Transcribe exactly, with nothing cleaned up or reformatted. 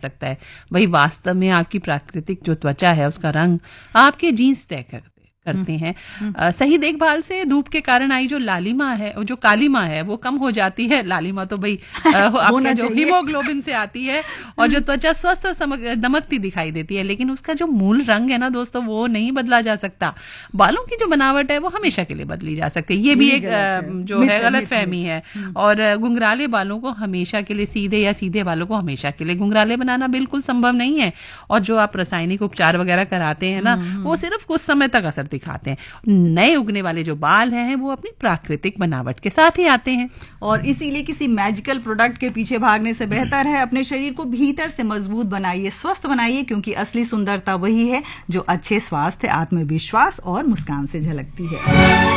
सकता है, वही वास्तव में आपकी प्राकृतिक जो त्वचा है उसका रंग आपके जीन्स तय करते करते हैं। आ, सही देखभाल से धूप के कारण आई जो लालिमा है, जो कालिमा है, वो कम हो जाती है। लालिमा तो भाई आपका जो हीमोग्लोबिन से आती है, और जो त्वचा स्वस्थ और दमकती दिखाई देती है, लेकिन उसका जो मूल रंग है ना दोस्तों, वो नहीं बदला जा सकता। बालों की जो बनावट है वो हमेशा के लिए बदली जा सकती है, ये भी एक जो है गलत फहमी है। और गुंगराले बालों को हमेशा के लिए, सीधे या सीधे बालों को हमेशा के लिए गुंगराले बनाना बिल्कुल संभव नहीं है। और जो आप रासायनिक उपचार वगैरह कराते हैं ना, वो सिर्फ कुछ समय तक असर दिखाते हैं। नए उगने वाले जो बाल हैं वो अपनी प्राकृतिक बनावट के साथ ही आते हैं। और इसीलिए किसी मैजिकल प्रोडक्ट के पीछे भागने से बेहतर है अपने शरीर को भीतर से मजबूत बनाइए, स्वस्थ बनाइए, क्योंकि असली सुंदरता वही है जो अच्छे स्वास्थ्य, आत्मविश्वास और मुस्कान से झलकती है।